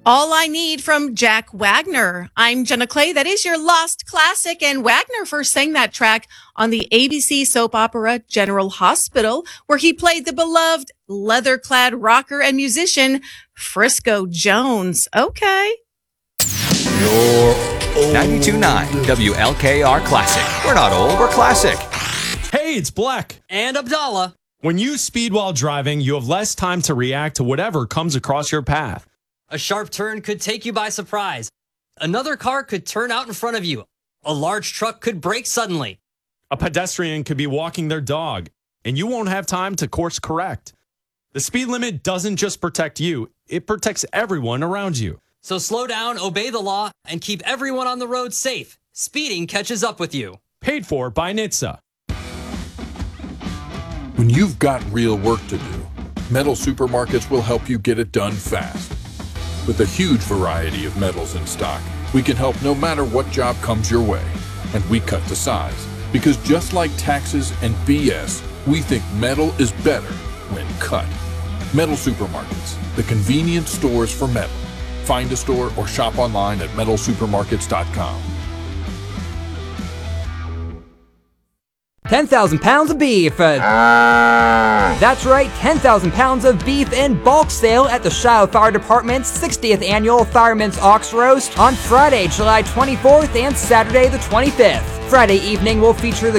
All I Need from Jack Wagner. I'm Jenna Clay. That is your lost classic. And Wagner first sang that track on the ABC soap opera General Hospital, where he played the beloved leather-clad rocker and musician Frisco Jones. Okay. You're 92.9 WLKR Classic. We're not old, we're classic. Hey, it's Black. And Abdallah. When you speed while driving, you have less time to react to whatever comes across your path. A sharp turn could take you by surprise. Another car could turn out in front of you. A large truck could brake suddenly. A pedestrian could be walking their dog, and you won't have time to course correct. The speed limit doesn't just protect you, it protects everyone around you. So slow down, obey the law, and keep everyone on the road safe. Speeding catches up with you. Paid for by NHTSA. When you've got real work to do, Metal Supermarkets will help you get it done fast. With a huge variety of metals in stock, we can help no matter what job comes your way. And we cut to size. Because just like taxes and BS, we think metal is better when cut. Metal Supermarkets, the convenient stores for metal. Find a store or shop online at metalsupermarkets.com. 10,000 pounds of beef. That's right, 10,000 pounds of beef in bulk sale at the Shiloh Fire Department's 60th Annual Fireman's Ox Roast on Friday, July 24th and Saturday the 25th. Friday evening will feature the